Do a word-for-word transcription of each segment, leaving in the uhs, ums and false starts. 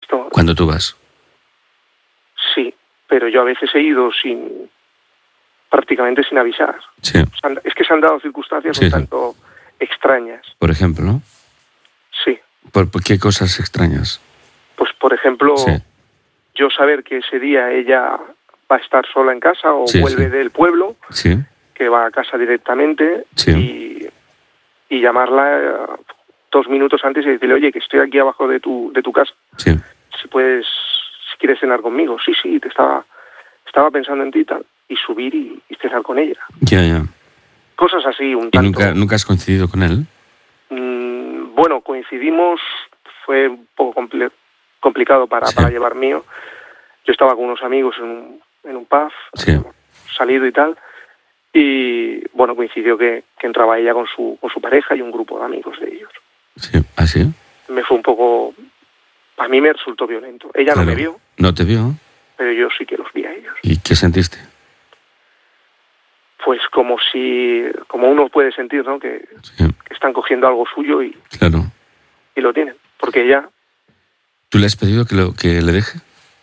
No, Cuando tú vas. sí, pero yo a veces he ido sin, prácticamente sin avisar. Sí. Es que se han dado circunstancias Sí, un sí. tanto extrañas. Por ejemplo, ¿no? Sí, ¿Por, por qué cosas extrañas? pues por ejemplo, Sí. yo saber que ese día ella va a estar sola en casa o Sí, vuelve sí. del pueblo, Sí. que va a casa directamente, Sí. y, y llamarla eh, dos minutos antes y decirle, oye, que estoy aquí abajo de tu, de tu casa, Sí. si puedes, si quieres cenar conmigo. Sí, sí, te estaba, estaba pensando en ti y tal, y subir y, y cenar con ella. Ya, ya. Cosas así, un ¿Y tanto... nunca, nunca has coincidido con él? Mmm, bueno, coincidimos, fue un poco compli- complicado para, Sí. para llevar mío. Yo estaba con unos amigos en un, en un pub, Sí. habíamos salido y tal, y bueno, coincidió que, que entraba ella con su, con su pareja y un grupo de amigos de ellos. Sí. ¿Ah, sí? Me fue un poco... A mí me resultó violento. Ella Claro. no me vio, ¿No te vio? pero yo sí que los vi a ellos. ¿Y qué sentiste? Pues como si... Como uno puede sentir, ¿no? Que, Sí. que están cogiendo algo suyo y, Claro. y lo tienen. Porque ella... ¿Tú le has pedido que, lo, que le deje?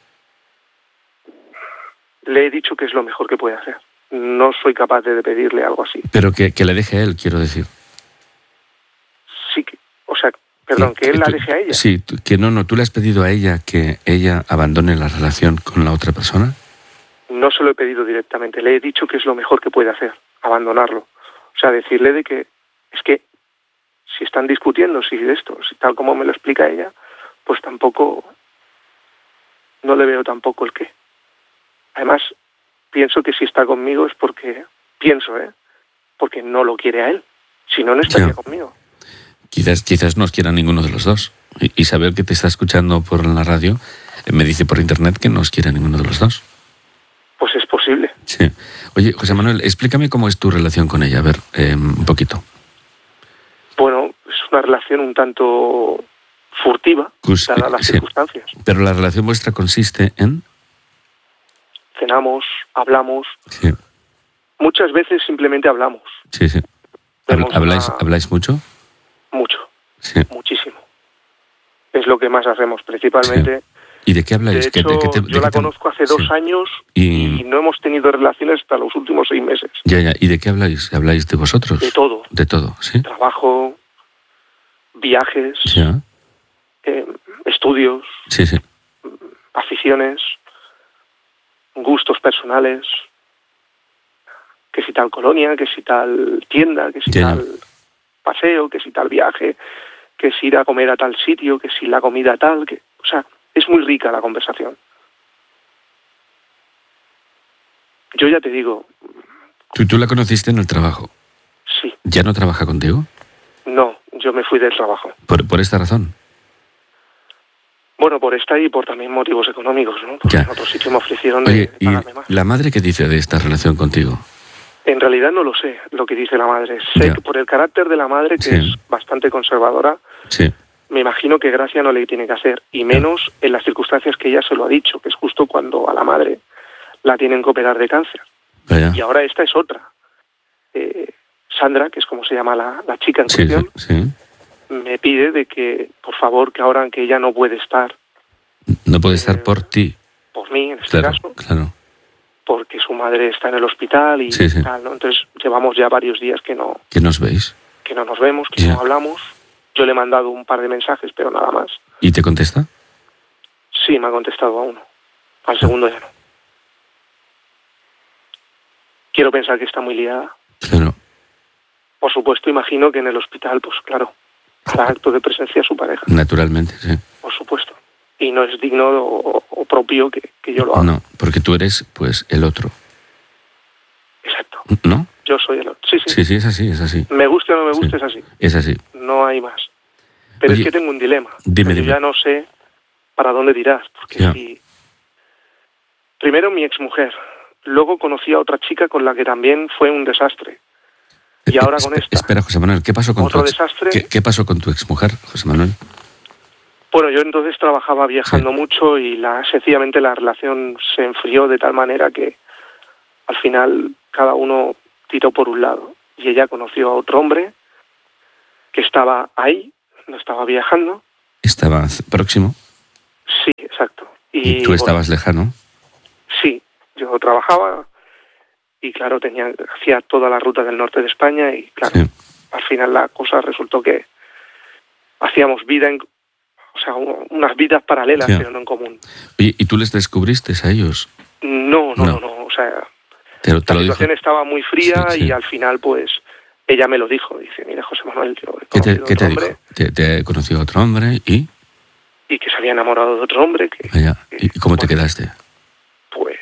Le he dicho que es lo mejor que puede hacer. No soy capaz de pedirle algo así. Pero que, que le deje a él, quiero decir. Sí que... O sea, perdón, que él la deje a ella. Sí, tú- que no, no. ¿Tú le has pedido a ella que ella abandone la relación con la otra persona? No se lo he pedido directamente. Le he dicho que es lo mejor que puede hacer. Abandonarlo. O sea, decirle de que... Es que si están discutiendo, si de esto, si tal como me lo explica ella, pues tampoco... No le veo tampoco el qué. Además, pienso que si está conmigo es porque... Pienso, ¿eh? Porque no lo quiere a él. Si no, no estaría Ya. conmigo. Quizás, quizás no os quiera ninguno de los dos. I- Isabel, que te está escuchando por la radio, eh, me dice por internet que no os quiere ninguno de los dos. Pues es posible. Sí. Oye, José Manuel, explícame cómo es tu relación con ella. A ver, eh, un poquito. Bueno, es una relación un tanto furtiva, Cus- dadas las sí. circunstancias. Pero la relación vuestra consiste en... Cenamos, hablamos, Sí, muchas veces simplemente hablamos, sí, sí. Habl- Vemos ¿Habláis, una- ¿Habláis mucho? mucho, Sí. muchísimo. Es lo que más hacemos, principalmente. ¿Y de qué habláis? De ¿Qué- hecho, de qué te- de yo qué la te- conozco hace sí. dos años Y- y... no hemos tenido relaciones hasta los últimos seis meses. Ya, ya. ¿Y de qué habláis? ¿Habláis de vosotros? De todo. De todo, ¿sí? Trabajo, viajes, Ya. eh, estudios, Sí, sí. aficiones, gustos personales, que si tal colonia, que si tal tienda, que si Ya, ya. tal paseo, que si tal viaje, que si ir a comer a tal sitio, que si la comida tal, que, o sea, es muy rica la conversación. Yo ya te digo, ¿Tú, tú la conociste en el trabajo? sí, ¿Ya no trabaja contigo? no, yo me fui del trabajo. Por, por esta razón. Bueno, por esta y por también motivos económicos, ¿no? Porque Ya. en otro sitio me ofrecieron de, Oye, de ¿y pagarme más. la madre qué dice de esta relación contigo? En realidad no lo sé lo que dice la madre. Sé Ya. que por el carácter de la madre, que Sí. es bastante conservadora, Sí. me imagino que gracia no le tiene que hacer, y menos en las circunstancias que ella se lo ha dicho, que es justo cuando a la madre la tienen que operar de cáncer. Vaya. Y ahora esta es otra. Eh, Sandra, que es como se llama la, la chica en Sí, cuestión, sí, sí. me pide de que, por favor, que ahora que ella no puede estar No puede estar Eh, por ti. por mí, en este Claro, caso, claro. porque su madre está en el hospital y Sí, sí. tal, ¿no? Entonces llevamos ya varios días que no, ¿Qué nos veis? que no nos vemos, que Ya. no hablamos. Yo le he mandado un par de mensajes, pero nada más. ¿Y te contesta? Sí, me ha contestado a uno. Al segundo ya no. Quiero pensar que está muy liada. Claro. Por supuesto, imagino que en el hospital, pues claro, hará acto de presencia a su pareja, Naturalmente, sí. por supuesto. Y no es digno o, o propio que, que yo lo haga. No, porque tú eres, pues, el otro. Exacto. ¿No? Yo soy el otro. Sí, sí. Sí, sí, es así, es así. Me guste o no me guste, Sí. es así. Es así. No hay más. Pero Oye, es que tengo un dilema. dime, Yo dime. ya no sé para dónde tirar. Porque Ya. si... Primero mi exmujer. Luego conocí a otra chica con la que también fue un desastre. Y Eh, ahora espe- con esta. Espera, José Manuel, ¿qué pasó con Otro tu ex- desastre. ¿Qué, qué pasó con tu exmujer, José Manuel? Bueno, yo entonces trabajaba viajando Sí. mucho y la, sencillamente la relación se enfrió de tal manera que al final cada uno tiró por un lado. Y ella conoció a otro hombre que estaba ahí, no estaba viajando. Estaba c- próximo. Sí, ¿Y, ¿Y tú estabas bueno, lejano? Sí, yo trabajaba y claro, tenía hacía toda la ruta del norte de España y claro, sí. Al final la cosa resultó que hacíamos vida en... O sea, unas vidas paralelas, sí. Pero no en común. Oye, ¿y tú les descubriste a ellos? No, no, no, no, no. O sea, te lo, te la lo situación dijo. estaba muy fría sí, sí. Y al final, pues, ella me lo dijo. Dice, mira, José Manuel, yo he conocido ¿Qué te, ¿qué te hombre, dijo? ¿Te, te he conocido a otro hombre y...? Y que se había enamorado de otro hombre. Que, Vaya. que, ¿Y cómo te bueno, quedaste? Pues,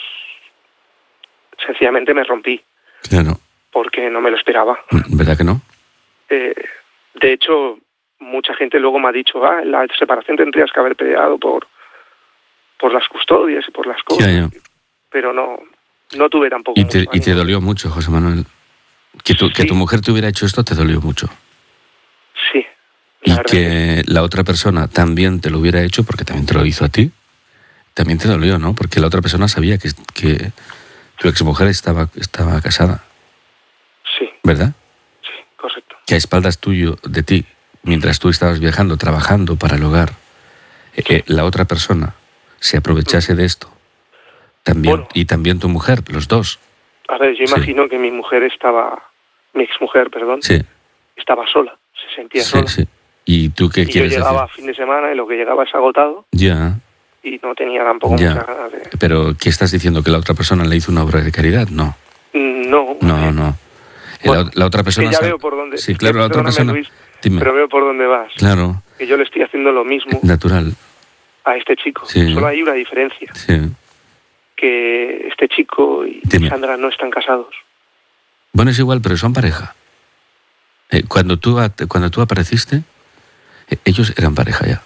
sencillamente me rompí. Claro. Porque no me lo esperaba. ¿Verdad que no? Eh, de hecho... Mucha gente luego me ha dicho, ah, en la separación tendrías que haber peleado por por las custodias y por las cosas. Ya, ya. Pero no no tuve tampoco y te, mucho y te dolió mucho, José Manuel. Que tu, sí. que tu mujer te hubiera hecho esto te dolió mucho. Sí. Y que la otra persona también te lo hubiera hecho, porque también te lo hizo a ti, también te dolió, ¿no? Porque la otra persona sabía que, que tu exmujer estaba, estaba casada. Sí. ¿Verdad? Sí, correcto. Que a espaldas tuyo, de ti, mientras tú estabas viajando, trabajando para el hogar, eh, eh, la otra persona se aprovechase de esto. También, bueno, y también tu mujer, los dos. A ver, yo sí. imagino que mi mujer estaba, mi exmujer, perdón, sí. estaba sola, se sentía sí, sola. Sí. ¿Y tú qué y quieres yo llegaba decir? a fin de semana y lo que llegaba es agotado. Ya. Y no tenía tampoco ya. muchas ganas de... Pero, ¿qué estás diciendo? ¿Que la otra persona le hizo una obra de caridad? No. No. No, no. Bueno, la, la otra persona... Es que ya veo por dónde... Sí, claro, la otra persona... Luis, Dime. Pero veo por dónde vas. Claro. Que yo le estoy haciendo lo mismo. Natural. A este chico. Sí. Solo hay una diferencia. Sí. Que este chico y Dime. Sandra no están casados. Bueno, es igual, pero son pareja. Eh, cuando, tú, cuando tú apareciste, eh, ellos eran pareja ya.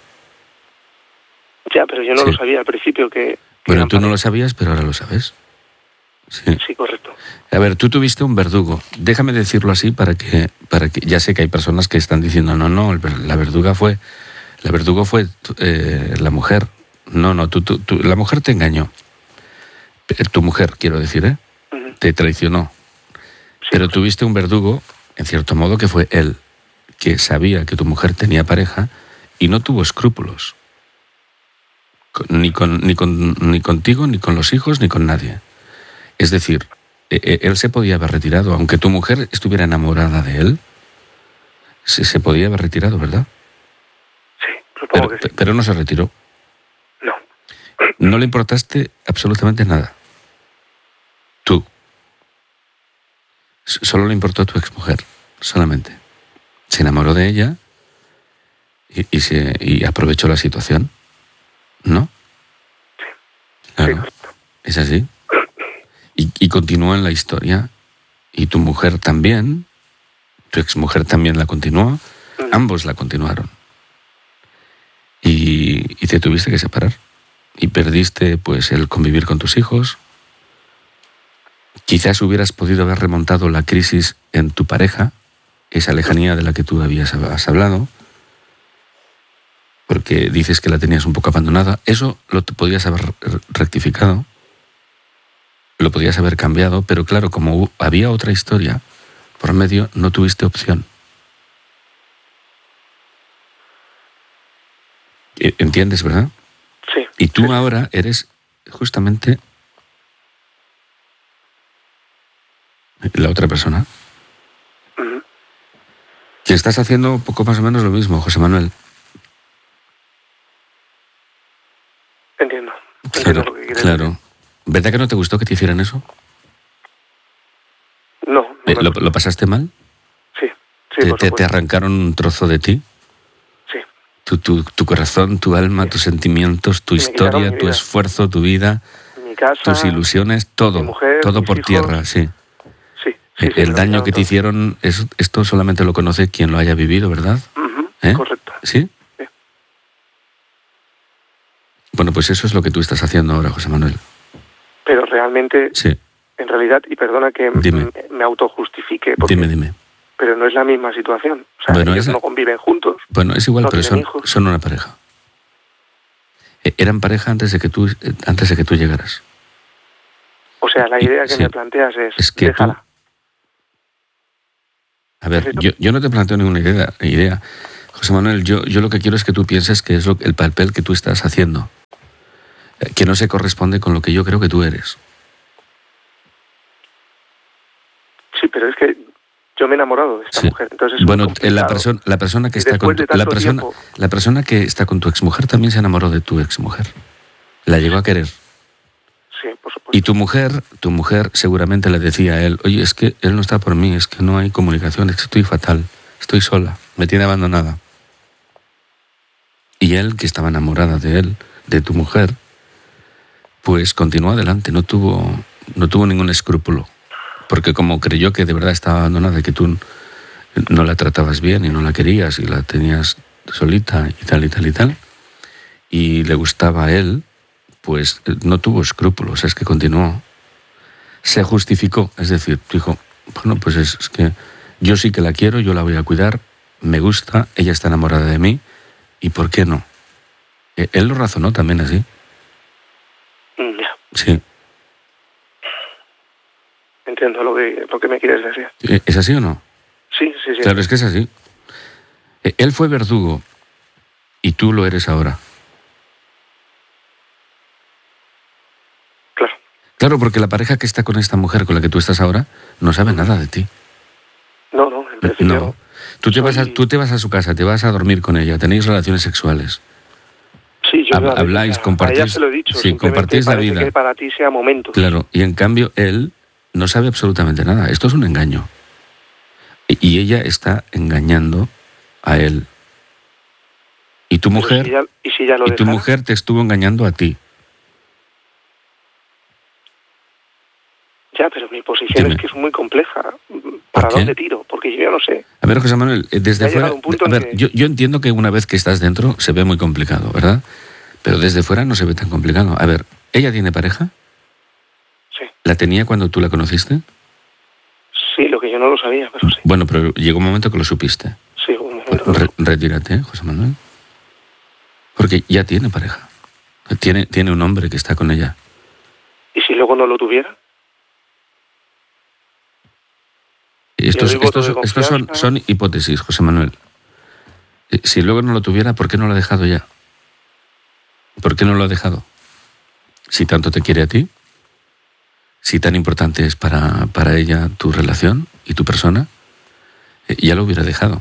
Ya, pero yo no sí. lo sabía al principio que... que bueno, tú pareja. no lo sabías, pero ahora lo sabes. Sí. sí, correcto. A ver, tú tuviste un verdugo. Déjame decirlo así para que, para que... Ya sé que hay personas que están diciendo, no, no, la verduga fue... La verdugo fue eh, la mujer. No, no, tú, tú, tú, la mujer te engañó. Tu mujer, quiero decir, ¿eh? Uh-huh. Te traicionó. Sí, pero tuviste un verdugo, en cierto modo, que fue él, que sabía que tu mujer tenía pareja y no tuvo escrúpulos. Ni, con, ni, con, ni contigo, ni con los hijos, ni con nadie. Es decir, él se podía haber retirado, aunque tu mujer estuviera enamorada de él, se, se podía haber retirado, ¿verdad? Sí, supongo pero, que sí. Pero no se retiró. No. No le importaste absolutamente nada. Tú. Solo le importó a tu exmujer, solamente. Se enamoró de ella y, y, se, y aprovechó la situación, ¿no? Sí. Claro. Sí. Es así. Y, y continúa en la historia. Y tu mujer también, tu exmujer también la continuó, mm. ambos la continuaron. Y, y te tuviste que separar. Y perdiste, pues, el convivir con tus hijos. Quizás hubieras podido haber remontado la crisis en tu pareja, esa lejanía de la que tú habías hablado, porque dices que la tenías un poco abandonada. Eso lo te podías haber rectificado, lo podías haber cambiado, pero claro, como había otra historia por medio, no tuviste opción. ¿Entiendes, verdad? Sí. Y tú sí. ahora eres justamente la otra persona. Uh-huh. Que estás haciendo poco más o menos lo mismo, José Manuel. Entiendo. Claro, Entiendo lo que quieres claro. decir. ¿Verdad que no te gustó que te hicieran eso? No. no eh, ¿lo, ¿Lo pasaste mal? Sí. sí ¿Te, por te, ¿Te arrancaron un trozo de ti? Sí. Tu, tu, tu corazón, tu alma, sí. tus sentimientos, tu sí, historia, tu esfuerzo, tu vida, mi casa, tus ilusiones, todo. Mi mujer, todo por hijos. tierra, sí. Sí. sí, el sí el daño que te todo. hicieron, es, esto solamente lo conoce quien lo haya vivido, ¿verdad? Uh-huh. ¿Eh? Correcto. ¿Sí? Sí. Bueno, pues eso es lo que tú estás haciendo ahora, José Manuel. Pero realmente, sí. en realidad, y perdona que dime. me, me autojustifique, porque, dime, dime. pero no es la misma situación. O sea, bueno, ellos es, no conviven juntos. Bueno, es igual, no pero son, hijos. son una pareja. Eran pareja antes de que tú, antes de que tú llegaras. O sea, la idea y, que sí. me planteas es, es que déjala. Tú... A ver, yo, yo no te planteo ninguna idea, idea. José Manuel, yo, yo lo que quiero es que tú pienses que es lo, el papel que tú estás haciendo. que no se corresponde con lo que yo creo que tú eres. Sí, pero es que yo me he enamorado de esta Sí. mujer, entonces es Bueno, muy complicado. la persona, la persona que Y está con después tu, de tanto la persona, tiempo- la persona que está con tu exmujer también se enamoró de tu exmujer. La llegó a querer. Sí, por supuesto. Y tu mujer, tu mujer seguramente le decía a él, oye, es que él no está por mí, es que no hay comunicación, es que estoy fatal, estoy sola, me tiene abandonada. Y él, que estaba enamorada de él, de tu mujer, pues continuó adelante, no tuvo, no tuvo ningún escrúpulo. Porque como creyó que de verdad estaba abandonada, que tú no la tratabas bien y no la querías y la tenías solita y tal y tal y tal, y le gustaba a él, pues no tuvo escrúpulos, es que continuó. Se justificó, es decir, dijo, bueno, pues es, es que yo sí que la quiero, yo la voy a cuidar, me gusta, ella está enamorada de mí, ¿y por qué no? Eh, Él lo razonó también así. Mm, ya, Sí. entiendo lo que, lo que me quieres decir. Eh, ¿Es así o no? Sí, sí, sí. Claro, es que es así. Eh, Él fue verdugo y tú lo eres ahora. Claro. Claro, porque la pareja que está con esta mujer con la que tú estás ahora no sabe nada de ti. No, no, en principio No. Tú te, vas a, soy- tú te vas a su casa, te vas a dormir con ella, tenéis relaciones sexuales. Sí, yo Hab- a- habláis, a- compartís- A ella se lo he dicho. sí, simplemente compartís la parece vida. que para ti sea momentos. Claro, y en cambio él no sabe absolutamente nada. Esto es un engaño. Y y ella está engañando a él. Y tu Pero mujer, si ella- y si ella lo y tu dejara, mujer te estuvo engañando a ti. ya, pero mi posición Dime. es que es muy compleja. ¿Para qué? dónde tiro? Porque yo ya no sé. A ver, José Manuel, eh, desde Ya ha fuera... llegado un punto A en ver, que- yo, yo entiendo que una vez que estás dentro se ve muy complicado, ¿verdad? Pero desde fuera no se ve tan complicado. A ver, ¿ella tiene pareja? Sí, ¿La tenía cuando tú la conociste? sí, lo que yo no lo sabía, pero sí. Bueno, pero llegó un momento que lo supiste. Sí, un momento. Re- retírate, ¿eh, José Manuel. Porque ya tiene pareja. Tiene, tiene un hombre que está con ella. ¿Y si luego no lo tuviera? Estos, doy voto estos, de estos son, confianza. son hipótesis, José Manuel. Eh, Si luego no lo tuviera, ¿por qué no lo ha dejado ya? ¿Por qué no lo ha dejado? Si tanto te quiere a ti, si tan importante es para, para ella tu relación y tu persona, eh, ya lo hubiera dejado.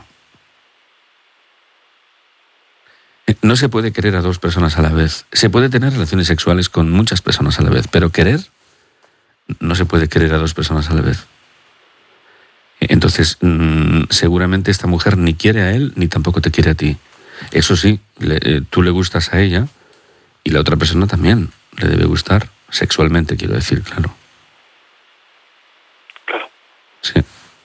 Eh, No se puede querer a dos personas a la vez. Se puede tener relaciones sexuales con muchas personas a la vez, pero querer, no se puede querer a dos personas a la vez. Entonces, mmm, seguramente esta mujer ni quiere a él, ni tampoco te quiere a ti. Eso sí, le, eh, tú le gustas a ella y la otra persona también le debe gustar, sexualmente quiero decir, claro. Claro. Sí.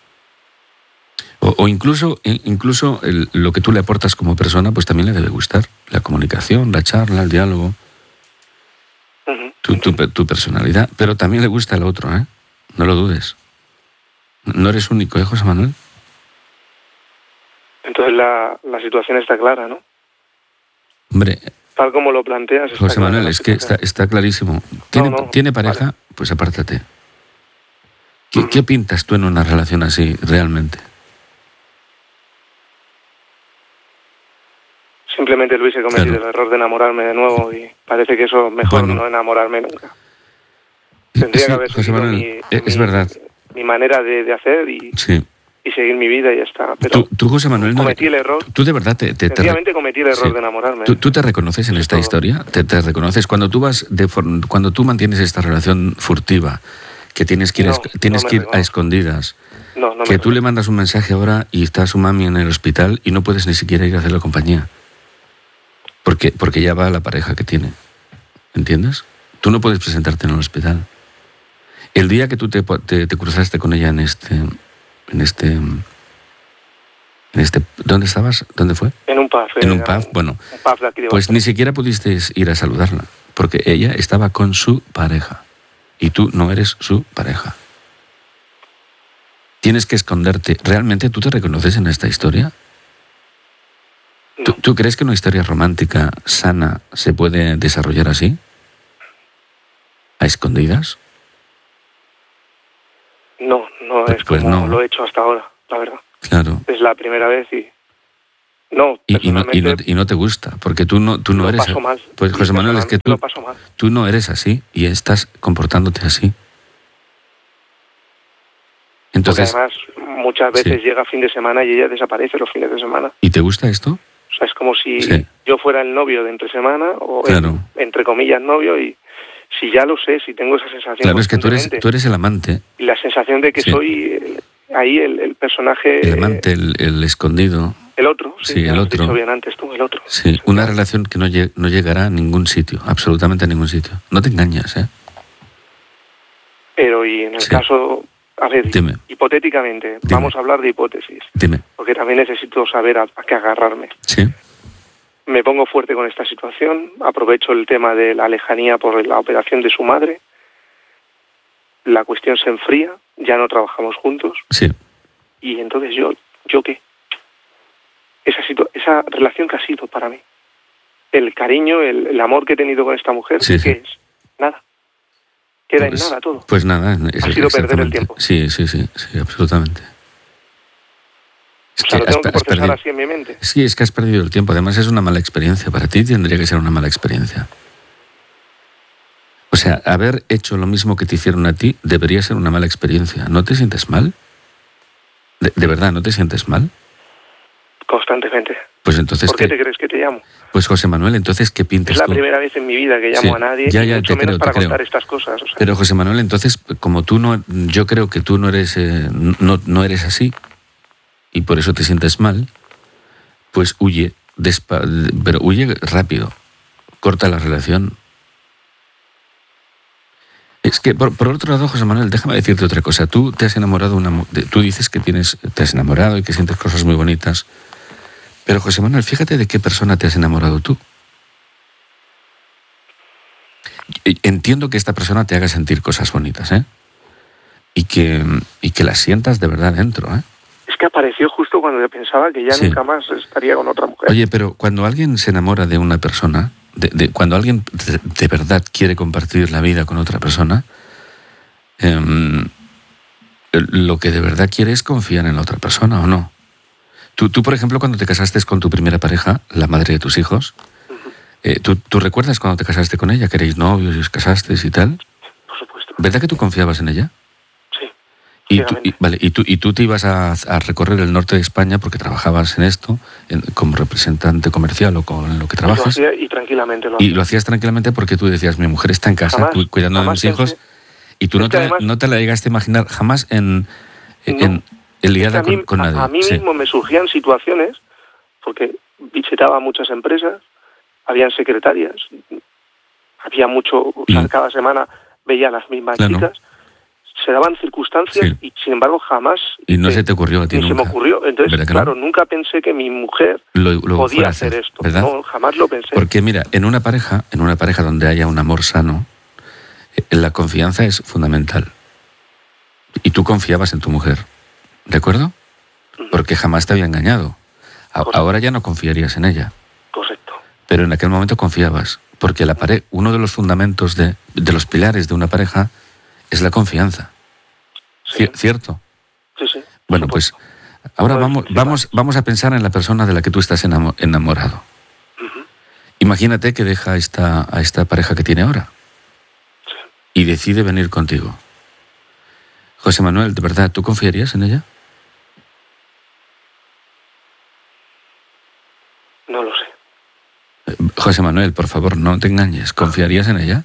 O, o incluso, incluso el- lo que tú le aportas como persona, pues también le debe gustar. La comunicación, la charla, el diálogo, Ujú. tu, tu, pe- tu personalidad. Pero también le gusta al otro, ¿eh? No lo dudes. No eres único, ¿eh, José Manuel? Entonces la, la situación está clara, ¿no? Hombre, Tal como lo planteas. está José clara Manuel, la es que está, situación. está clarísimo. ¿Tiene, No, no, ¿tiene pareja? vale. Pues apártate. ¿Qué, Ujú. ¿Qué pintas tú en una relación así, realmente? Simplemente, Luis, he cometido Claro. el error de enamorarme de nuevo y parece que eso es mejor Bueno. no enamorarme nunca. Tendría Sí, que haber José seguido Manuel, mi, eh, es mi- verdad. mi manera de, de hacer y, Sí. y seguir mi vida y ya está. Pero Tú, tú, José Manuel, no, cometí el error. tú de verdad te... te, te re- Sencillamente cometí el error sí. de enamorarme. ¿Tú, tú te reconoces en Eso es esta todo. historia? ¿Te, te reconoces? Cuando tú vas de for- cuando tú mantienes esta relación furtiva, que tienes que ir, a, No, esc- tienes no me que ir a reconozco. escondidas, No, no que me tú le mandas un mensaje ahora y está su mami en el hospital y no puedes ni siquiera ir a hacerle compañía. Porque, porque ya va la pareja que tiene. ¿Entiendes? Tú no puedes presentarte en el hospital. El día que tú te, te, te cruzaste con ella en este... En este... En este ¿Dónde estabas? ¿Dónde fue? En un pub. En eh, un pub, bueno. Un pub de aquí de Pues Barcelona. ni siquiera pudiste ir a saludarla. Porque ella estaba con su pareja. Y tú no eres su pareja. Tienes que esconderte. ¿Realmente tú te reconoces en esta historia? ¿Tú, No, ¿Tú crees que una historia romántica, sana, se puede desarrollar así? ¿A escondidas? no, no Pues- es pues como no. lo he hecho hasta ahora, la verdad. Claro. Es la primera vez y No, y, y, no, y, no, y no te gusta, porque tú no, tú no lo eres... paso mal. Pues José Manuel, es que tú, lo paso mal. tú no eres así y estás comportándote así. Entonces, porque además muchas veces sí. llega fin de semana y ella desaparece los fines de semana. ¿Y te gusta esto? O sea, es como si Sí. yo fuera el novio de entre semana, o Claro. el, entre comillas novio, y si ya lo sé, si tengo esa sensación Claro, es que tú eres, constantemente, tú eres el amante. y la sensación de que Sí. soy eh, ahí el, el personaje... El amante, el, el escondido. El otro, sí, Sí, ya el lo has otro. dicho bien antes tú, el otro. Sí, una relación que no, lleg- no llegará a ningún sitio, absolutamente a ningún sitio. No te engañas, ¿eh? Pero y en el Sí. caso, a ver, Dime. hipotéticamente, Dime. vamos a hablar de hipótesis, Dime. porque también necesito saber a, a qué agarrarme. Sí, Me pongo fuerte con esta situación, aprovecho el tema de la lejanía por la operación de su madre, la cuestión se enfría, ya no trabajamos juntos, sí. y entonces yo, ¿yo qué? Esa, situ- esa relación que ha sido para mí, el cariño, el, el amor que he tenido con esta mujer, Sí, ¿qué sí. es? Nada. Queda Pues, en nada todo. Pues nada, es, Ha sido perder el exactamente. tiempo. Sí, sí, sí, sí, absolutamente. Es O sea, lo has, tengo que has procesar perdido, así en mi mente. sí, es que has perdido el tiempo. Además es una mala experiencia. Para ti tendría que ser una mala experiencia. O sea, haber hecho lo mismo que te hicieron a ti debería ser una mala experiencia. ¿No te sientes mal? De, de verdad, ¿no te sientes mal? Constantemente. Pues entonces... ¿Por qué ¿qué? te crees que te llamo? Pues José Manuel, entonces, ¿qué pintas Es la tú? primera vez en mi vida que llamo Sí, a nadie, ya, y ya, mucho te menos creo, te para creo. contar estas cosas. O sea, Pero José Manuel, entonces, como tú no, yo creo que tú no eres, eh, no, no eres así y por eso te sientes mal, pues huye, despa- pero huye rápido, corta la relación. Es que, por, por otro lado, José Manuel, déjame decirte otra cosa. Tú te has enamorado, una, mu- de- tú dices que tienes, te has enamorado y que sientes cosas muy bonitas. Pero José Manuel, fíjate de qué persona te has enamorado tú. Y- Entiendo que esta persona te haga sentir cosas bonitas, ¿eh? Y que, y que las sientas de verdad dentro, ¿eh? es que apareció justo cuando yo pensaba que ya Sí. nunca más estaría con otra mujer. Oye, pero cuando alguien se enamora de una persona, de, de- cuando alguien de, de verdad quiere compartir la vida con otra persona, em, lo que de verdad quiere es confiar en la otra persona, ¿o no? Tú, tú, por ejemplo, cuando te casaste con tu primera pareja, la madre de tus hijos, eh, ¿tú, ¿tú recuerdas cuando te casaste con ella, que erais novios y os casasteis y tal? Por supuesto. ¿Verdad que tú confiabas en ella? Sí. Y tú, ciegamente. y, vale, y, tú, y tú te ibas a, a recorrer el norte de España porque trabajabas en esto, en- como representante comercial o con lo que Lo trabajas. hacía y tranquilamente lo Y hacía. lo hacías tranquilamente porque tú decías, mi mujer está en casa Jamás, cu- cuidando de jamás mis hijos, pensé- y tú Es no que te, la- además- no te la llegaste a imaginar jamás en, en, No. en Es que liada a mí, con, con a- nadie. a mí Sí. mismo me surgían situaciones, porque visitaba muchas empresas, habían secretarias, había mucho, o sea, Mm. cada semana veía a las mismas Claro. chicas, se daban circunstancias Sí. y sin embargo jamás Y no eh, se te ocurrió a ti ni se me nunca. ocurrió. Entonces, ¿Verdad que no? claro, nunca pensé que mi mujer Lo, lo fuera podía a hacer esto. ¿verdad? No, jamás lo pensé. Porque mira, en una pareja, en una pareja donde haya un amor sano, eh, la confianza es fundamental. Y tú confiabas en tu mujer, ¿de acuerdo? Porque jamás te había engañado. A- Correcto. ahora ya no confiarías en ella. Correcto. Pero en aquel momento confiabas, porque la pare- uno de los fundamentos, de, de los pilares de una pareja es la confianza. Sí, Cier- ¿Cierto? sí, sí. por Bueno, pues supuesto. ahora Uno de los vamos, principales. vamos, vamos a pensar en la persona de la que tú estás enamo- enamorado. Ujú. Imagínate que deja a esta, a esta pareja que tiene ahora y decide venir contigo. José Manuel, ¿de verdad tú confiarías en ella? No lo sé. Eh, José Manuel, por favor, no te engañes. ¿Confiarías en ella?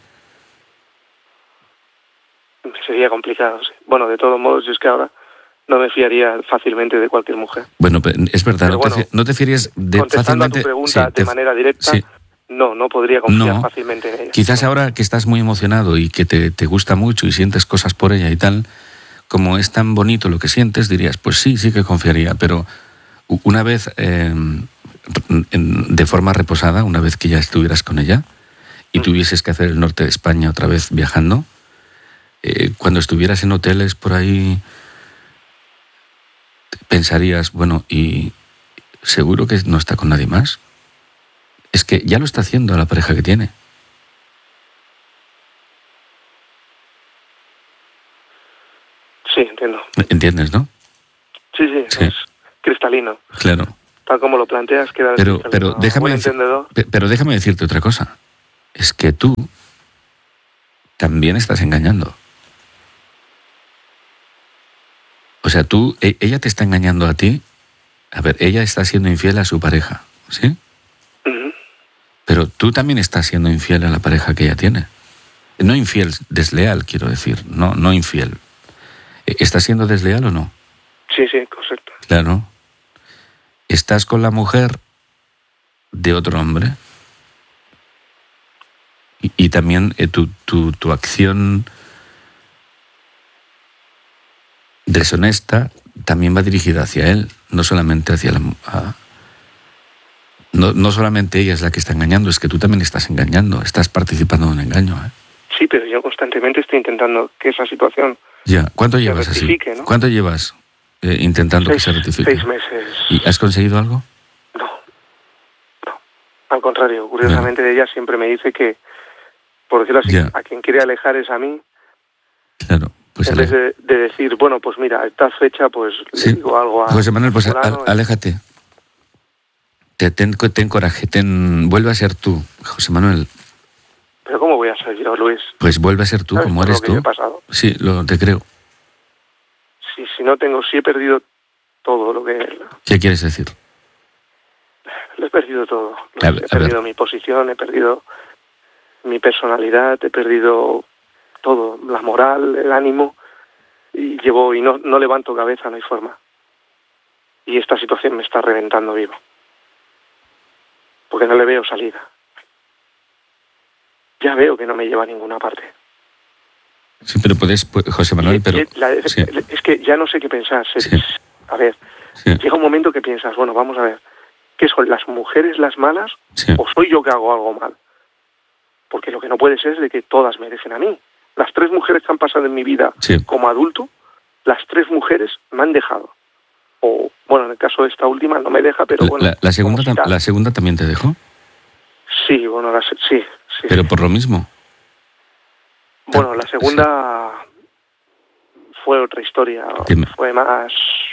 Sería complicado, sí. Bueno, de todos modos, yo es que ahora no me fiaría fácilmente de cualquier mujer. Bueno, pe- es verdad, Pero no, te, bueno, fi- no te fiarías de Contestando fácilmente... a tu pregunta sí, te- de manera directa, sí. no, no podría confiar No. fácilmente en ella. Quizás No. ahora que estás muy emocionado y que te, te gusta mucho y sientes cosas por ella y tal, como es tan bonito lo que sientes, dirías, pues sí, sí que confiaría, pero u- una vez, eh, en- de forma reposada, una vez que ya estuvieras con ella y Mm. tuvieses que hacer el norte de España otra vez viajando, eh, cuando estuvieras en hoteles por ahí, pensarías, bueno, ¿y seguro que no está con nadie más? Es que ya lo está haciendo la pareja que tiene. Sí, entiendo. ¿Entiendes, no? Sí, sí, Sí. es cristalino. Claro. tal como lo planteas, queda pero, pero déjame decir, pero déjame decirte otra cosa. Es que tú también estás engañando. O sea, tú, ella te está engañando a ti. A ver, ella está siendo infiel a su pareja, ¿sí? Uh-huh. Pero tú también estás siendo infiel a la pareja que ella tiene. No infiel, desleal, quiero decir, no, no infiel. ¿Estás siendo desleal o no? Sí, sí, correcto. Claro. ¿Estás con la mujer de otro hombre? Y, y también eh, tu, tu, tu acción deshonesta también va dirigida hacia él, no solamente hacia la... A, no, no solamente ella es la que está engañando, es que tú también estás engañando, estás participando en un engaño, ¿eh? Sí, pero yo constantemente estoy intentando que esa situación ya. ¿Cuánto llevas así? ¿No? ¿Cuánto llevas eh, intentando seis, que se rectifique? Seis meses. ¿Y has conseguido algo? No, no. Al contrario, curiosamente ya. Ella siempre me dice que, por decirlo así, ya. a quien quiere alejar es a mí. Claro. Pues en vez de, de decir, bueno, pues mira, a esta fecha pues sí. le digo algo a... José Manuel, pues fulano, a, aléjate. Te, ten, ten coraje, ten, vuelve a ser tú, José Manuel. ¿Pero cómo voy a ser yo, Luis? Pues vuelve a ser tú, como eres tú. Lo que he pasado? Sí, lo, te creo. Si, si no tengo, si he perdido todo lo que... ¿Qué quieres decir? Lo he perdido todo. A, he perdido mi posición, he perdido mi personalidad, he perdido todo, la moral, el ánimo, y llevo y no, no levanto cabeza, no hay forma. Y esta situación me está reventando vivo. Porque no le veo salida. Ya veo que no me lleva a ninguna parte. Sí, pero puedes, José Manuel, pero... La, sí. Es que ya no sé qué pensar. Sí. A ver, sí. Llega un momento que piensas, bueno, vamos a ver, ¿qué son las mujeres las malas sí. o soy yo que hago algo mal? Porque lo que no puede ser es de que todas merecen a mí. Las tres mujeres que han pasado en mi vida sí. como adulto, las tres mujeres me han dejado. O, bueno, en el caso de esta última no me deja, pero bueno... ¿La, la, segunda, si ¿la segunda también te dejó? Sí, bueno, la, sí, sí. ¿Pero por lo mismo? Bueno, la segunda sí. fue otra historia. Dime. Fue más...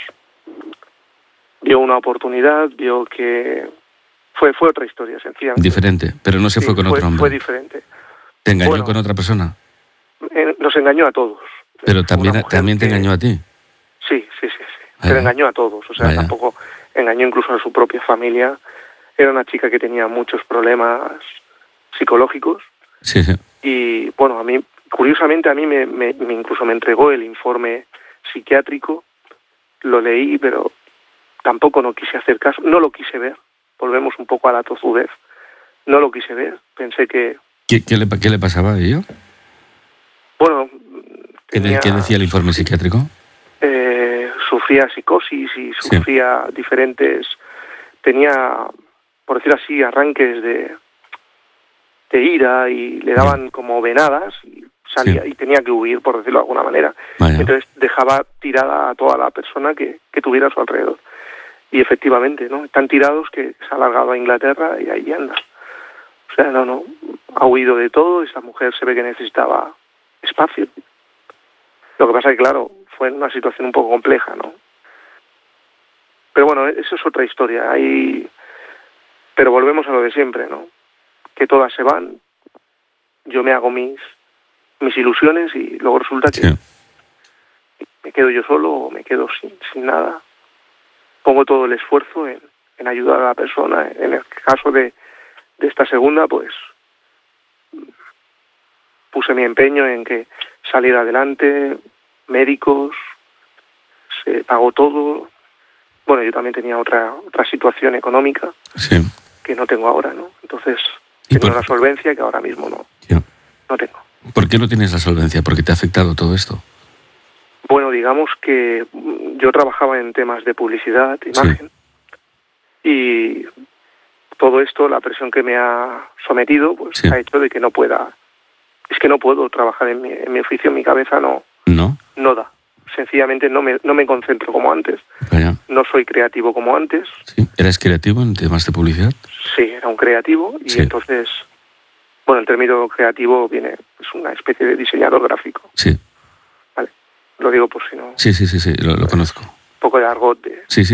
Vio una oportunidad, vio que... Fue, fue otra historia, sencillamente. Diferente, pero no se sí, fue con fue, otro hombre. Fue diferente. ¿Te engañó bueno, con otra persona? Eh, nos engañó a todos. ¿Pero también, también te que... engañó a ti? Sí, sí, sí, sí. Pero engañó a todos. O sea, Vaya. tampoco engañó incluso a su propia familia. Era una chica que tenía muchos problemas psicológicos. Sí, sí. Y, bueno, a mí, curiosamente, a mí me, me, me incluso me entregó el informe psiquiátrico. Lo leí, pero tampoco no quise hacer caso. No lo quise ver. Volvemos un poco a la tozudez. No lo quise ver. Pensé que... ¿Qué, qué, le, qué le pasaba a ello? Bueno... Tenía, ¿Qué decía el informe psiquiátrico? Eh, sufría psicosis y sufría sí. diferentes... Tenía, por decir así, arranques de, de ira y le daban sí. como venadas y salía sí. y tenía que huir, por decirlo de alguna manera. Vaya. Entonces dejaba tirada a toda la persona que, que tuviera a su alrededor. Y efectivamente, ¿no? Están tirados que se ha alargado a Inglaterra y ahí anda. O sea, no, no, ha huido de todo. Esa mujer se ve que necesitaba espacio. Lo que pasa es que, claro, fue en una situación un poco compleja, ¿no? Pero bueno, eso es otra historia. Ahí... Pero volvemos a lo de siempre, ¿no? Que todas se van, yo me hago mis, mis ilusiones y luego resulta que sí. me quedo yo solo o me quedo sin, sin nada. Pongo todo el esfuerzo en, en ayudar a la persona. En el caso de, de esta segunda, pues puse mi empeño en que saliera adelante, médicos, se pagó todo. Bueno, yo también tenía otra otra situación económica sí. que no tengo ahora, ¿no? Entonces, tengo por... una solvencia que ahora mismo no, yeah. no tengo. ¿Por qué no tienes la solvencia? ¿Por qué te ha afectado todo esto? Bueno, digamos que yo trabajaba en temas de publicidad, imagen, sí. y todo esto, la presión que me ha sometido, pues sí. ha hecho de que no pueda... Es que no puedo trabajar en mi, en mi oficio, mi cabeza no, no, no da. Sencillamente no me, no me concentro como antes. Vaya. No soy creativo como antes. ¿Sí? ¿Eras creativo en temas de publicidad? Sí, era un creativo y sí. entonces, bueno, el término creativo viene, es una especie de diseñador gráfico. Sí. Vale, lo digo por si no... Sí, sí, sí, sí, lo, lo conozco. Un poco de argot de... Sí, sí, sí.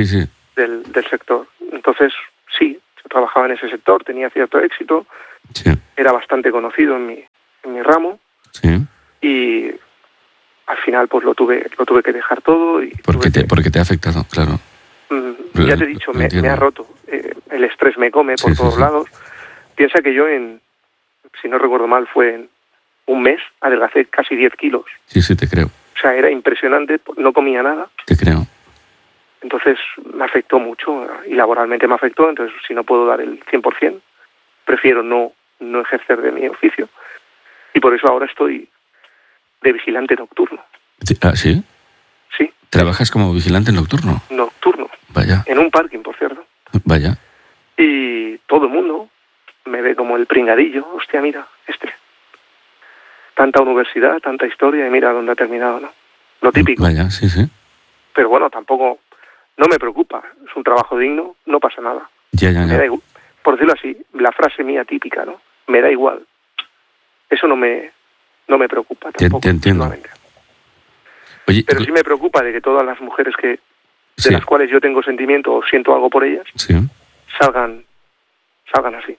del, del sector. Entonces, sí, yo trabajaba en ese sector, tenía cierto éxito, sí. Era bastante conocido en mi, en mi ramo, sí. Y al final pues lo tuve lo tuve que dejar todo. Y porque, te, que, porque te ha afectado, claro. Mm, ya te he dicho, me, me ha roto. Eh, el estrés me come por sí, todos sí, sí. lados. Piensa que yo, en si no recuerdo mal, fue en un mes, adelgacé casi diez kilos. Sí, sí, te creo. O sea, era impresionante, no comía nada. Te creo. Entonces me afectó mucho y laboralmente me afectó. Entonces, si no puedo dar el cien por ciento, prefiero no, no ejercer de mi oficio. Y por eso ahora estoy de vigilante nocturno. ¿Ah, sí? Sí. ¿Trabajas como vigilante nocturno? Nocturno. Vaya. En un parking, por cierto. Vaya. Y todo el mundo me ve como el pringadillo. Hostia, mira, este. Tanta universidad, tanta historia, y mira dónde ha terminado, ¿no? Lo típico. Vaya, sí, sí. Pero bueno, tampoco, no me preocupa. Es un trabajo digno, no pasa nada. Ya, ya, ya. Me da igual. Por decirlo así, la frase mía típica, ¿no? Me da igual. Eso no me, no me preocupa tampoco. Te, te entiendo. Oye, pero sí me preocupa de que todas las mujeres que de sí. las cuales yo tengo sentimiento o siento algo por ellas, sí. salgan, salgan así.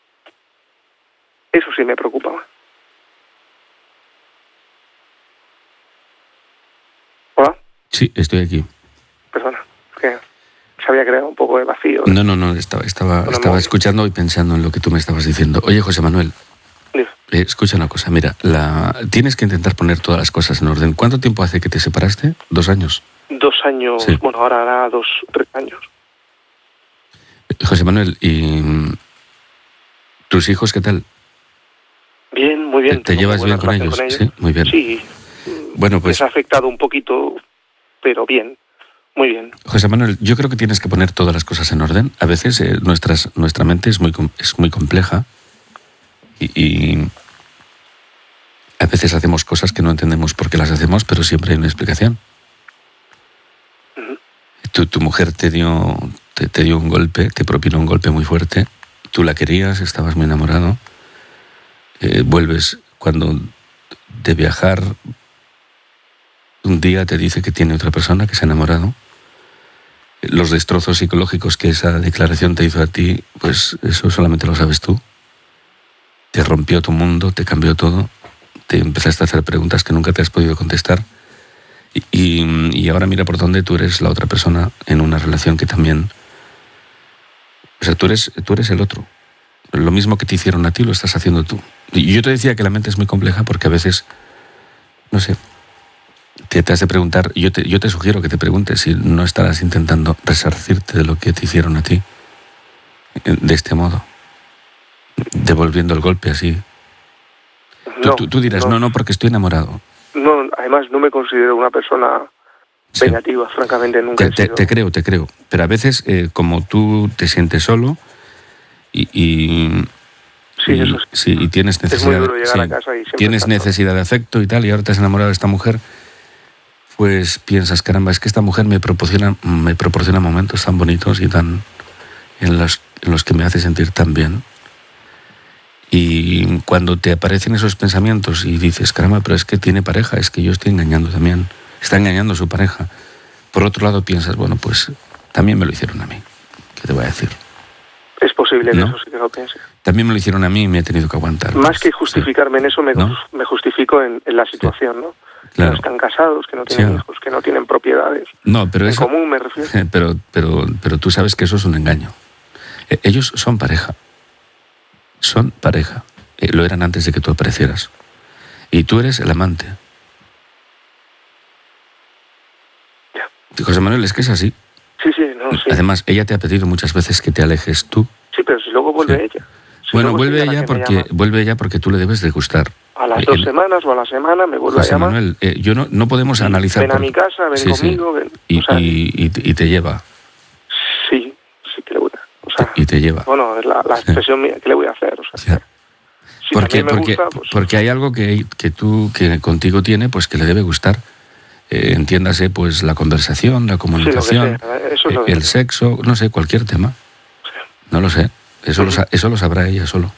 Eso sí me preocupa. ¿Hola? Sí, estoy aquí. Perdona, es que se había creado un poco de vacío. No, no, no, estaba, estaba, estaba escuchando y pensando en lo que tú me estabas diciendo. Oye, José Manuel, eh, escucha una cosa, mira, la, tienes que intentar poner todas las cosas en orden. ¿Cuánto tiempo hace que te separaste? ¿Dos años? Dos años, sí. Bueno, ahora hará dos, tres años. José Manuel, ¿y tus hijos qué tal? Bien, muy bien. ¿Te, te llevas bien con ellos? con ellos? Sí, muy bien. Sí. Bueno, pues... Les ha afectado un poquito, pero bien, muy bien. José Manuel, yo creo que tienes que poner todas las cosas en orden. A veces eh, nuestras, nuestra mente es muy, es muy compleja y, y a veces hacemos cosas que no entendemos por qué las hacemos, pero siempre hay una explicación. Uh-huh. Tu, tu mujer te dio, te, te dio un golpe, te propinó un golpe muy fuerte. Tú la querías, estabas muy enamorado. Eh, vuelves cuando de viajar, un día te dice que tiene otra persona, que se ha enamorado. Los destrozos psicológicos que esa declaración te hizo a ti, pues eso solamente lo sabes tú. Te rompió tu mundo, te cambió todo. Te empezaste a hacer preguntas que nunca te has podido contestar. Y, y, y ahora mira por dónde tú eres la otra persona en una relación que también... O sea, tú eres, tú eres el otro. Lo mismo que te hicieron a ti lo estás haciendo tú. Y yo te decía que la mente es muy compleja porque a veces, no sé, te, te has de preguntar, yo te, yo te sugiero que te preguntes si no estarás intentando resarcirte de lo que te hicieron a ti, de este modo, devolviendo el golpe así. No, tú, tú, tú dirás, no. no, no, porque estoy enamorado. No, además no me considero una persona vengativa, sí. Francamente nunca te, he sido. Te, te creo, te creo. Pero a veces, eh, como tú te sientes solo y... y Sí, y, eso sí. sí, y tienes necesidad, es muy duro llegar sí, a casa y tienes necesidad de afecto y tal, y ahora te has enamorado de esta mujer, pues piensas, caramba, es que esta mujer me proporciona, me proporciona momentos tan bonitos y tan en los, en los que me hace sentir tan bien. Y cuando te aparecen esos pensamientos y dices, caramba, pero es que tiene pareja, es que yo estoy engañando también, está engañando a su pareja. Por otro lado piensas, bueno, pues también me lo hicieron a mí, ¿qué te voy a decir? Es posible que ¿No? eso sí que lo piense. También me lo hicieron a mí y me he tenido que aguantar. Más pues, que justificarme sí. en eso, me, ¿no? me justifico en, en la situación, sí. ¿no? Claro. Que no están casados, que no tienen sí. hijos, que no tienen propiedades. No, pero en eso, común me refiero. Pero, pero, pero tú sabes que eso es un engaño. Ellos son pareja. Son pareja. Lo eran antes de que tú aparecieras. Y tú eres el amante. Ya. José Manuel, es que es así. Sí, sí, no, sí. Además, ella te ha pedido muchas veces que te alejes tú. Sí, pero si luego vuelve sí. ella. Si bueno, vuelve ella porque vuelve ella porque tú le debes de gustar. A las dos el, semanas o a la semana me vuelve José a llamar. Manuel, eh, yo no, no podemos sí, analizar... Ven por... a mi casa, ven sí, conmigo... Sí. Ven, y, o sea, y, y, y te lleva. Sí, sí que le voy a... O sea, y te lleva. Bueno, es la, la expresión sí. mía, ¿qué le voy a hacer? O sea, sí. Si porque, me porque, gusta, pues... porque hay algo que, que tú, que contigo tiene, pues que le debe gustar. Eh, entiéndase, pues la conversación, la comunicación, sí, eso es lo el sexo, no sé, cualquier tema. Sí. No lo sé. Eso, uh-huh. lo, eso lo sabrá ella solo.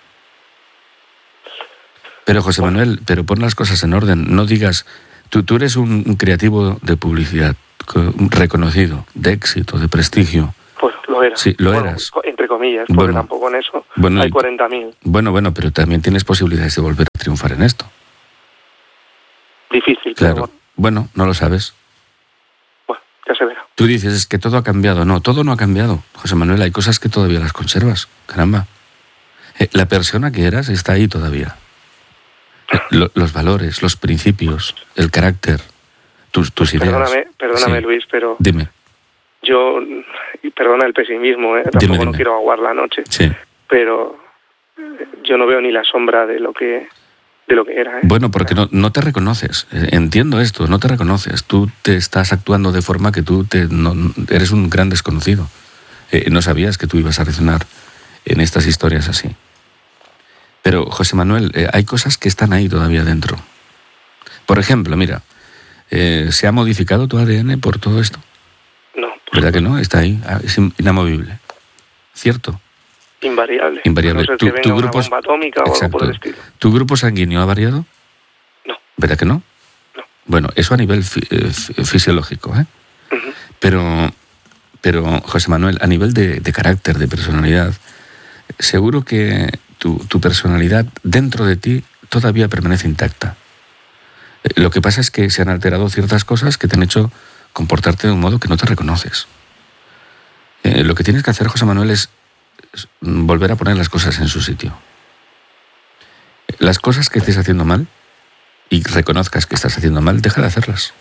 Pero José bueno. Manuel, pero pon las cosas en orden. No digas, tú, tú eres un, un creativo de publicidad. reconocido, de éxito, de prestigio. Pues lo eras. Sí, lo bueno, eras. Entre comillas, porque Bueno, tampoco en eso bueno, hay cuarenta mil. Bueno, bueno, pero también tienes posibilidades de volver a triunfar en esto. Difícil, claro. Pero bueno. bueno, no lo sabes. Bueno, ya se verá. Tú dices, es que todo ha cambiado. No, todo no ha cambiado. José Manuel, hay cosas que todavía las conservas. Caramba. Eh, la persona que eras está ahí todavía. Eh, lo, los valores, los principios, el carácter, tus, tus ideas. Perdóname, perdóname sí. Luis, pero... Dime. Yo, y perdona el pesimismo, ¿eh? Tampoco dime, dime. no quiero aguar la noche, sí. pero yo no veo ni la sombra de lo que de lo que era. ¿eh? Bueno, porque no, no te reconoces. Entiendo esto, no te reconoces. Tú te estás actuando de forma que tú te, no, eres un gran desconocido. Eh, no sabías que tú ibas a reaccionar en estas historias así. Pero, José Manuel, eh, hay cosas que están ahí todavía dentro. Por ejemplo, mira, eh, ¿se ha modificado tu A D N por todo esto? No. ¿Verdad que no? Está ahí, es inamovible. ¿Cierto? Invariable. Invariable. A no ser ¿Tu, que venga tu grupo, una bomba atómica o algo por el estilo. ¿Tu grupo sanguíneo ha variado? No. ¿Verdad que no? No. Bueno, eso a nivel fi eh, fisiológico, ¿eh? Uh-huh. Pero, pero, José Manuel, a nivel de, de carácter, de personalidad, seguro que tu, tu personalidad dentro de ti todavía permanece intacta. Eh, lo que pasa es que se han alterado ciertas cosas que te han hecho comportarte de un modo que no te reconoces. Eh, lo que tienes que hacer, José Manuel, es volver a poner las cosas en su sitio. Las cosas que estés haciendo mal y reconozcas que estás haciendo mal, deja de hacerlas.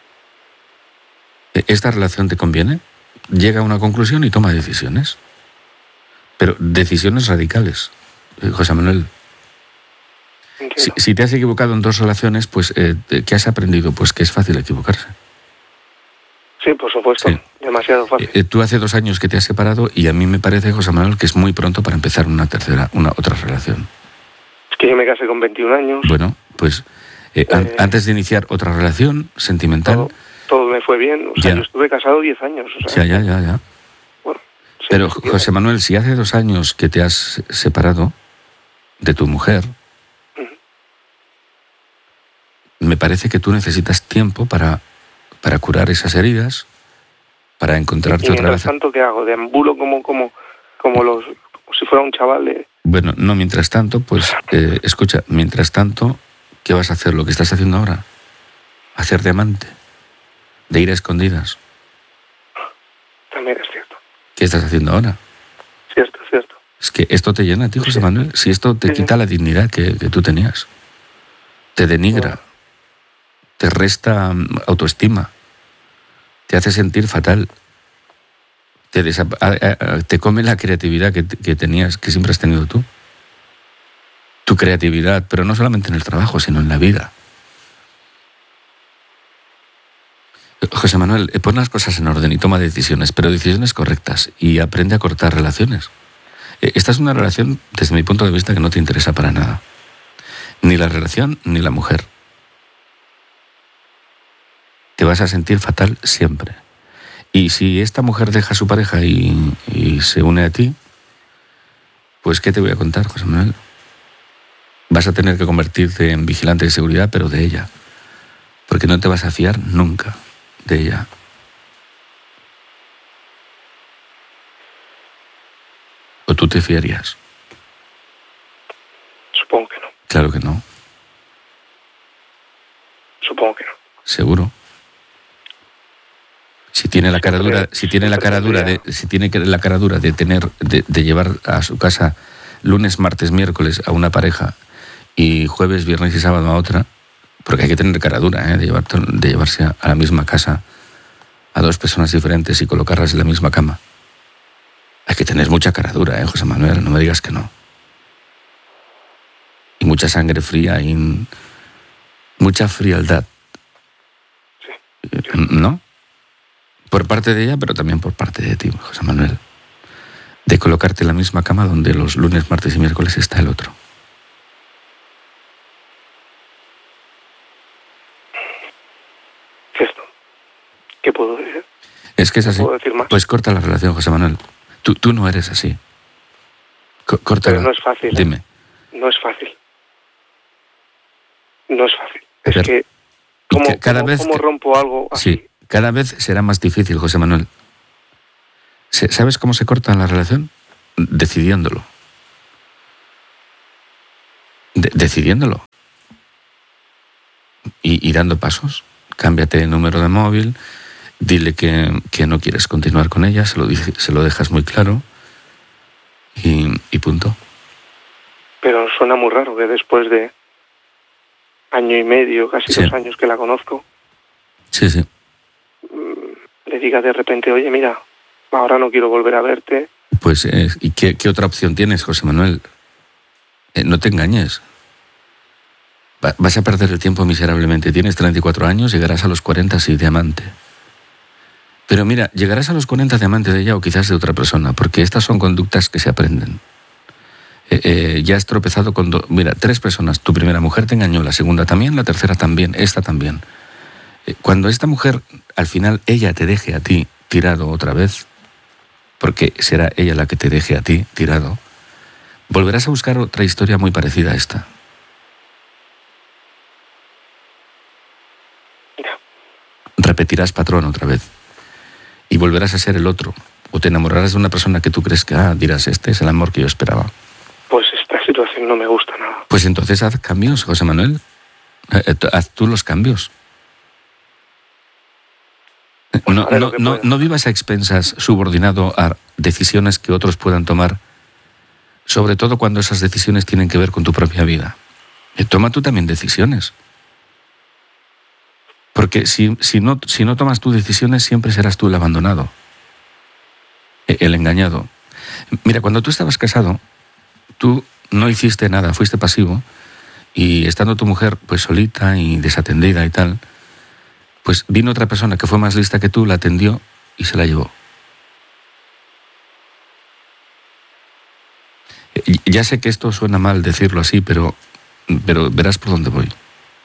¿Esta relación te conviene? Llega a una conclusión y toma decisiones. Pero decisiones radicales, José Manuel. Si, si te has equivocado en dos relaciones, pues eh, ¿qué has aprendido? Pues que es fácil equivocarse. Sí, por supuesto. Sí. Demasiado fácil. Eh, tú hace dos años que te has separado y a mí me parece, José Manuel, que es muy pronto para empezar una tercera, una otra relación. Es que yo me casé con veintiún años. Bueno, pues eh, eh, an antes de iniciar otra relación sentimental... Todo, todo me fue bien. O sea, ya. yo estuve casado diez años. O sea, ya, ya, ya, ya. Bueno, sí, Pero, sí, José Manuel, si hace dos años que te has separado de tu mujer, uh-huh. me parece que tú necesitas tiempo para, para curar esas heridas, para encontrarte ¿Y, y otra vez. Mientras tanto, ¿qué hago? ¿Deambulo como, como, como, los, como si fuera un chaval de...? Bueno, no, mientras tanto, pues, eh, escucha, mientras tanto, ¿qué vas a hacer? Lo que estás haciendo ahora. Hacer de amante, de ir a escondidas. También es cierto. ¿Qué estás haciendo ahora? Cierto, cierto. Es que esto te llena a ti, José sí. Manuel. Si esto te sí, quita sí. la dignidad que, que tú tenías. Te denigra. Bueno. Te resta autoestima. Te hace sentir fatal. Te, te come la creatividad que, que tenías, que siempre has tenido tú. Tu creatividad, pero no solamente en el trabajo, sino en la vida. José Manuel, pon las cosas en orden y toma decisiones, pero decisiones correctas, y aprende a cortar relaciones. Esta es una relación, desde mi punto de vista, que no te interesa para nada. Ni la relación, ni la mujer. Te vas a sentir fatal siempre. Y si esta mujer deja a su pareja y, y se une a ti, pues ¿qué te voy a contar, José Manuel? Vas a tener que convertirte en vigilante de seguridad, pero de ella. Porque no te vas a fiar nunca de ella. ¿O tú te fiarías? Supongo que no. Claro que no. Supongo que no. ¿Seguro? Si tiene la cara dura, si tiene la cara dura de, si tiene la cara dura de tener, de, de llevar a su casa lunes, martes, miércoles a una pareja y jueves, viernes y sábado a otra, porque hay que tener cara dura, ¿eh? de, llevar, de llevarse a, a la misma casa a dos personas diferentes y colocarlas en la misma cama. Hay que tener mucha cara dura, ¿eh, José Manuel? No me digas que no. Y mucha sangre fría y mucha frialdad. Sí. ¿No? Por parte de ella, pero también por parte de ti, José Manuel. De colocarte en la misma cama donde los lunes, martes y miércoles está el otro. ¿Qué es esto? ¿Qué puedo decir? Es que es así. ¿Puedo decir más? Pues corta la relación, José Manuel. Tú, tú no eres así. C Córtala. Pero no es fácil. Dime. ¿eh? No es fácil. No es fácil. Pero, es que, ¿cómo, que cada cómo, vez ¿cómo que... rompo algo así? Sí. Cada vez será más difícil, José Manuel. ¿Sabes cómo se corta la relación? Decidiéndolo. De- decidiéndolo. Y, y dando pasos. Cámbiate el número de móvil, dile que, que no quieres continuar con ella, se lo, dice, se lo dejas muy claro y, y punto. Pero suena muy raro que después de año y medio, casi Sí. dos años que la conozco, Sí, sí. le diga de repente, oye, mira, ahora no quiero volver a verte. Pues, eh, ¿y qué, qué otra opción tienes, José Manuel? Eh, no te engañes. Va, vas a perder el tiempo miserablemente. Tienes treinta y cuatro años, llegarás a los cuarenta, sí, de amante. Pero mira, llegarás a los cuarenta de amante de ella o quizás de otra persona, porque estas son conductas que se aprenden. Eh, eh, ya has tropezado con... Do- mira, tres personas. Tu primera mujer te engañó, la segunda también, la tercera también, esta también. Eh, cuando esta mujer, al final, ella te deje a ti tirado otra vez, porque será ella la que te deje a ti tirado, volverás a buscar otra historia muy parecida a esta. Ya. Repetirás patrón otra vez. Y volverás a ser el otro. O te enamorarás de una persona que tú crees que, ah, dirás, este es el amor que yo esperaba. Pues esta situación no me gusta nada. Pues entonces haz cambios, José Manuel. Eh, eh, Haz tú los cambios. Pues No, haré no, lo que no, pueda. no vivas a expensas subordinado a decisiones que otros puedan tomar, sobre todo cuando esas decisiones tienen que ver con tu propia vida. Eh, Toma tú también decisiones. Porque si, si, no, si no tomas tú decisiones, siempre serás tú el abandonado, eh, el engañado. Mira, cuando tú estabas casado, tú no hiciste nada, fuiste pasivo, y estando tu mujer pues solita y desatendida y tal, pues vino otra persona que fue más lista que tú, la atendió y se la llevó. Eh, Ya sé que esto suena mal decirlo así, pero, pero verás por dónde voy.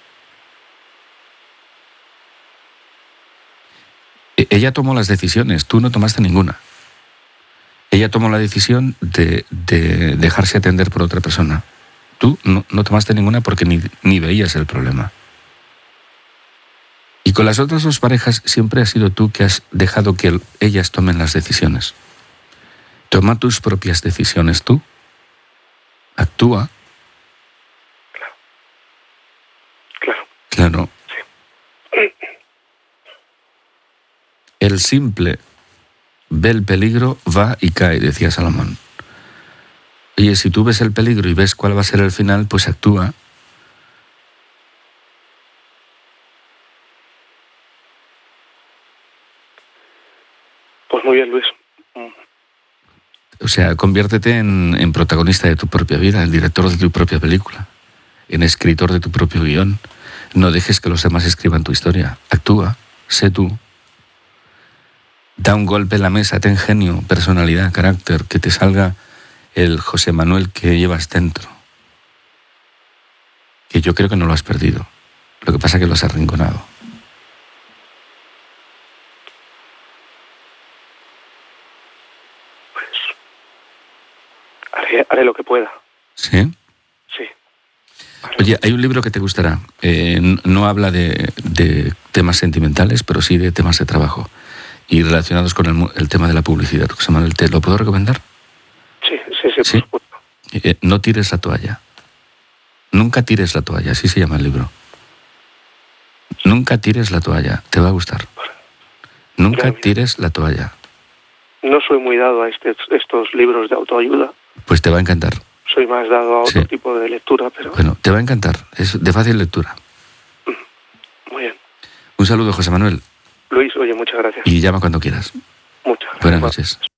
E- Ella tomó las decisiones, tú no tomaste ninguna. Ella tomó la decisión de, de dejarse atender por otra persona. Tú no, no tomaste ninguna porque ni, ni veías el problema. Y con las otras dos parejas siempre has sido tú que has dejado que el- ellas tomen las decisiones. Toma tus propias decisiones tú. Actúa. Claro. Claro. El simple ve el peligro, va y cae, decía Salomón. Oye, si tú ves el peligro y ves cuál va a ser el final, pues actúa. Pues muy bien, Luis. O sea, conviértete en, en protagonista de tu propia vida, en director de tu propia película, en escritor de tu propio guión. No dejes que los demás escriban tu historia. Actúa, sé tú. Da un golpe en la mesa, ten genio, personalidad, carácter, que te salga el José Manuel que llevas dentro. Que yo creo que no lo has perdido. Lo que pasa es que lo has arrinconado. Pues haré, haré lo que pueda. ¿Sí? Sí. Haré Oye, lo que- hay un libro que te gustará. Eh, n- no habla de, de temas sentimentales, pero sí de temas de trabajo. Y relacionados con el, mu- el tema de la publicidad. José Manuel, ¿te lo puedo recomendar? Sí, sí, sí, Sí. por supuesto. Eh, no tires la toalla. Nunca tires la toalla, así se llama el libro. Nunca tires la toalla, te va a gustar. Nunca Claro, mira. tires la toalla, No soy muy dado a este- estos libros de autoayuda. pues te va a encantar. Soy más dado a otro Sí. tipo de lectura, pero Bueno, te va a encantar, es de fácil lectura. muy bien. Un saludo, José Manuel, Luis, oye, muchas gracias. y llama cuando quieras. Muchas gracias. Buenas noches.